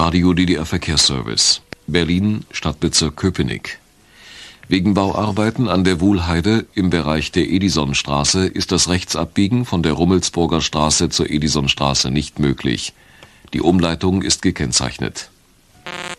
Radio DDR Verkehrsservice. Berlin, Stadtbezirk Köpenick. Wegen Bauarbeiten an der Wuhlheide im Bereich der Edisonstraße ist das Rechtsabbiegen von der Rummelsburger Straße zur Edisonstraße nicht möglich. Die Umleitung ist gekennzeichnet.